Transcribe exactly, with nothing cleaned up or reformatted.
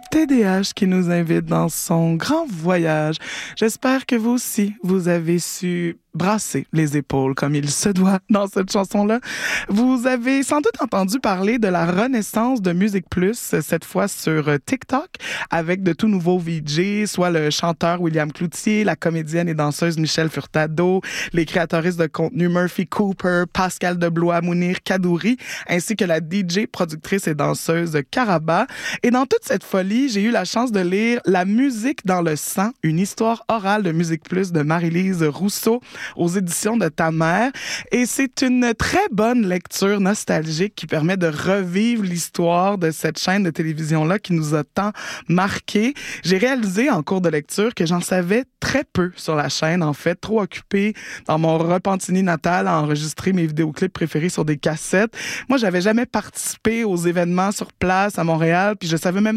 T D H qui nous invite dans son grand voyage. J'espère que vous aussi, vous avez su brasser les épaules comme il se doit dans cette chanson-là. Vous avez sans doute entendu parler de la renaissance de Musique Plus, cette fois sur TikTok, avec de tout nouveaux V J, soit le chanteur William Cloutier, la comédienne et danseuse Michel Furtado, les créatrices de contenu Murphy Cooper, Pascal Deblois, Mounir Kadouri, ainsi que la D J, productrice et danseuse Caraba. Et dans toute cette folie, j'ai eu la chance de lire La musique dans le sang, une histoire orale de Musique Plus de Marie-Lise Rousseau, aux éditions de Ta Mère. Et c'est une très bonne lecture nostalgique qui permet de revivre l'histoire de cette chaîne de télévision-là qui nous a tant marqué. J'ai réalisé en cours de lecture que j'en savais très peu sur la chaîne, en fait, trop occupée dans mon Repentigny natal à enregistrer mes vidéoclips préférés sur des cassettes. Moi, j'avais jamais participé aux événements sur place à Montréal, puis je savais même